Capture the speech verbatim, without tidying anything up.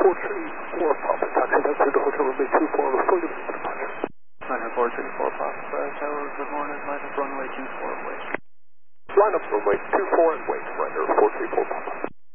four three four Papa, taxi down to the hotel runway two four with full departure. Liner four three four Papa, Tower, good morning, line up runway two four, wait. Line up runway two four and wait, Liner four three four Papa.